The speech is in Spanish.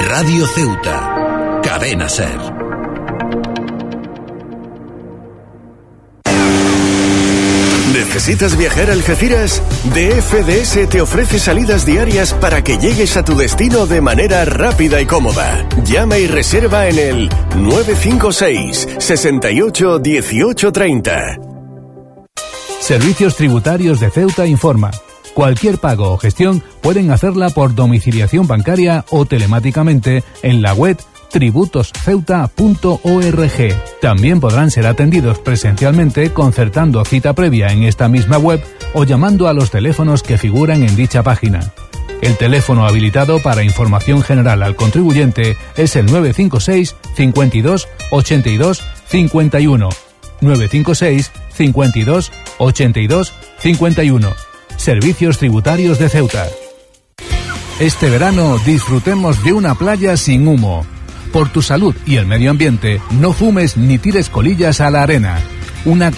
Radio Ceuta, Cadena Ser. ¿Necesitas viajar a Algeciras? DFDS te ofrece salidas diarias para que llegues a tu destino de manera rápida y cómoda. Llama y reserva en el 956 68 18 30. Servicios Tributarios de Ceuta informa. Cualquier pago o gestión pueden hacerla por domiciliación bancaria o telemáticamente en la web tributosceuta.org. También podrán ser atendidos presencialmente concertando cita previa en esta misma web o llamando a los teléfonos que figuran en dicha página. El teléfono habilitado para información general al contribuyente es el 956 52 82 51. 956 52 82 51. Servicios Tributarios de Ceuta. Este verano disfrutemos de una playa sin humo. Por tu salud y el medio ambiente, no fumes ni tires colillas a la arena. Una